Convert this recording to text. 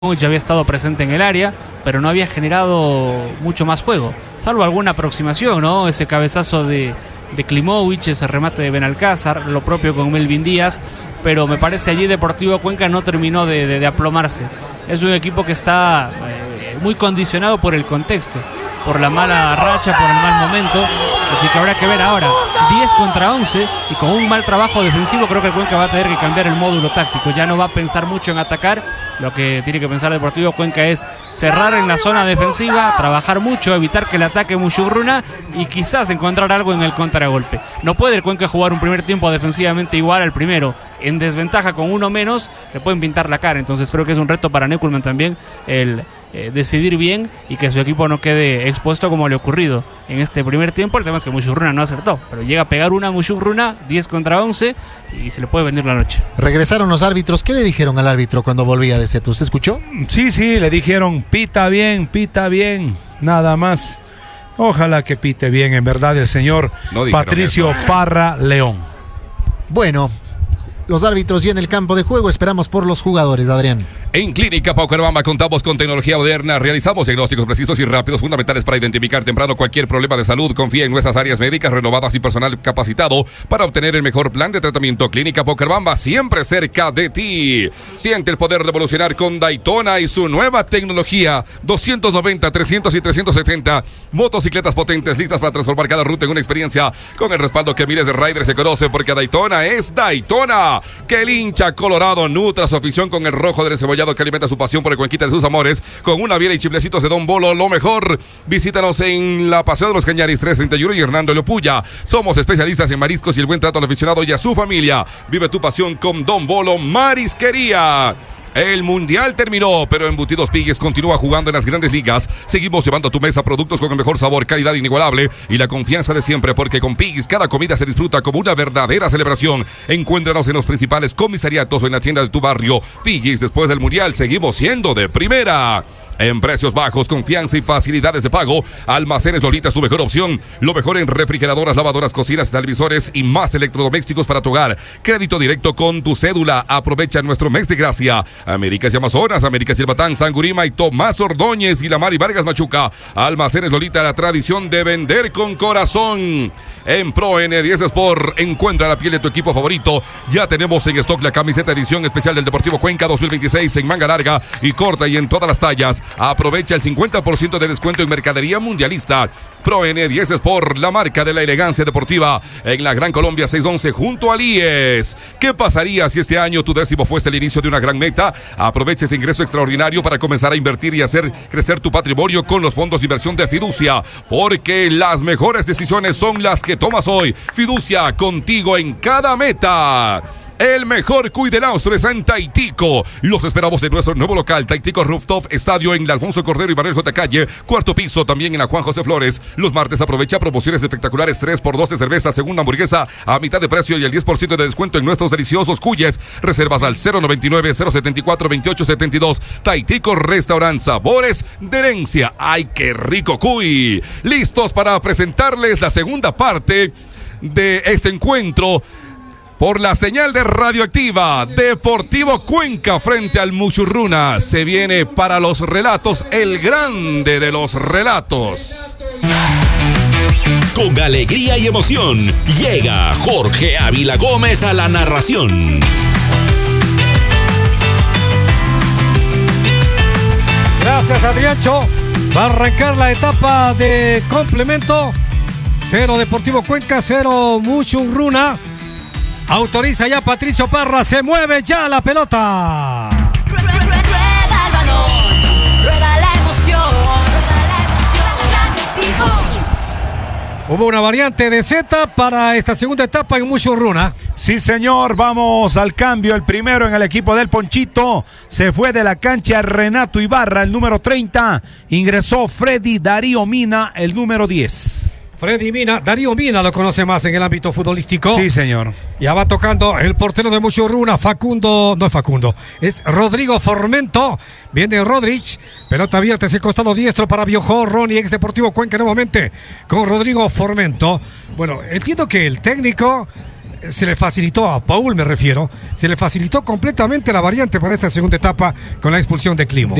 Ya había estado presente en el área, pero no había generado mucho más juego, salvo alguna aproximación, ¿no? Ese cabezazo de Klimovic, ese remate de Benalcázar, lo propio con Melvin Díaz, pero me parece allí Deportivo Cuenca no terminó de aplomarse. Es un equipo que está muy condicionado por el contexto, por la mala racha, por el mal momento, así que habrá que ver ahora. 10 contra 11 y con un mal trabajo defensivo creo que el Cuenca va a tener que cambiar el módulo táctico, ya no va a pensar mucho en atacar. Lo que tiene que pensar Deportivo Cuenca es cerrar en la zona defensiva, trabajar mucho, evitar que le ataque Muchugruna y quizás encontrar algo en el contragolpe. No puede el Cuenca jugar un primer tiempo defensivamente igual al primero, en desventaja con uno menos, le pueden pintar la cara. Entonces creo que es un reto para Neukelman también el decidir bien y que su equipo no quede expuesto como le ha ocurrido en este primer tiempo. El tema es que Muchugruna no acertó, pero llega a pegar una Muchugruna 10 contra 11 y se le puede venir la noche. Regresaron los árbitros. ¿Qué le dijeron al árbitro cuando volvía de Seto? ¿Usted escuchó? Sí, le dijeron pita bien, nada más. Ojalá que pite bien, en verdad, el señor Patricio Parra León. Bueno, los árbitros ya en el campo de juego, esperamos por los jugadores, Adrián. En Clínica Paucarabamba contamos con tecnología moderna, realizamos diagnósticos precisos y rápidos fundamentales para identificar temprano cualquier problema de salud. Confía en nuestras áreas médicas renovadas y personal capacitado para obtener el mejor plan de tratamiento. Clínica Paucarabamba, siempre cerca de ti. Siente el poder de evolucionar con Daytona y su nueva tecnología. 290, 300 y 370 motocicletas potentes listas para transformar cada ruta en una experiencia con el respaldo que miles de riders se conocen, porque Daytona es Daytona. Que el hincha colorado nutra su afición con el rojo del cebollado que alimenta su pasión por el Cuenquita de sus amores, con una biela y chiflecitos de Don Bolo, lo mejor. Visítanos en la Paseo de los Cañaris 331 y Hernando Leopulla. Somos especialistas en mariscos y el buen trato al aficionado y a su familia. Vive tu pasión con Don Bolo Marisquería. El Mundial terminó, pero Embutidos Pigues continúa jugando en las grandes ligas. Seguimos llevando a tu mesa productos con el mejor sabor, calidad inigualable y la confianza de siempre, porque con Pigues cada comida se disfruta como una verdadera celebración. Encuéntranos en los principales comisariatos o en la tienda de tu barrio. Pigues, después del Mundial seguimos siendo de primera. En precios bajos, confianza y facilidades de pago, Almacenes Lolita, su mejor opción. Lo mejor en refrigeradoras, lavadoras, cocinas, televisores y más electrodomésticos para tu hogar. Crédito directo con tu cédula. Aprovecha nuestro mes de gracia. Américas y Amazonas, Américas y El Batán, Sangurima y Tomás Ordóñez y La Mari Vargas Machuca. Almacenes Lolita, la tradición de vender con corazón. En Pro N10 Sport, encuentra la piel de tu equipo favorito. Ya tenemos en stock la camiseta edición especial del Deportivo Cuenca 2026 en manga larga y corta y en todas las tallas. Aprovecha el 50% de descuento en mercadería mundialista. Pro N10 Sport, la marca de la elegancia deportiva, en la Gran Colombia 611 junto al IES. ¿Qué pasaría si este año tu 10º fuese el inicio de una gran meta? Aprovecha ese ingreso extraordinario para comenzar a invertir y hacer crecer tu patrimonio con los fondos de inversión de Fiducia, porque las mejores decisiones son las que tomas hoy. Fiducia, contigo en cada meta. El mejor cuidelaustro está en Taitico. Los esperamos en nuestro nuevo local, Taitico Rooftop Estadio, en la Alfonso Cordero y Manuel J. Calle, cuarto piso, también en la Juan José Flores. Los martes aprovecha promociones espectaculares, 3x2 de cerveza, segunda hamburguesa a mitad de precio y el 10% de descuento en nuestros deliciosos cuyes. Reservas al 099-074-2872. Taitico Restaurant, sabores de herencia. ¡Ay, qué rico cuy! Listos para presentarles la segunda parte de este encuentro. Por la señal de Radioactiva, Deportivo Cuenca frente al Muchugruna. Se viene para los relatos, el grande de los relatos. Con alegría y emoción, llega Jorge Ávila Gómez a la narración. Gracias, Adriancho. Va a arrancar la etapa de complemento. 0 Deportivo Cuenca, 0 Muchugruna. Autoriza ya Patricio Parra, se mueve ya la pelota. Rueda el balón, rueda la emoción, Radioactivo. Hubo una variante de Z para esta segunda etapa en Muchugruna. Sí, señor, vamos al cambio. El primero en el equipo del Ponchito. Se fue de la cancha Renato Ibarra, el número 30. Ingresó Freddy Darío Mina, el número 10. Freddy Mina, Darío Mina lo conoce más en el ámbito futbolístico. Sí, señor. Ya va tocando el portero de Muchugruna, es Rodrigo Formento. Viene Rodríguez, pelota abierta hacia el costado diestro para Biojó Ronnie, ex Deportivo Cuenca nuevamente con Rodrigo Formento. Bueno, entiendo que el técnico se le facilitó a Paul, me refiero, se le facilitó completamente la variante para esta segunda etapa con la expulsión de Climo.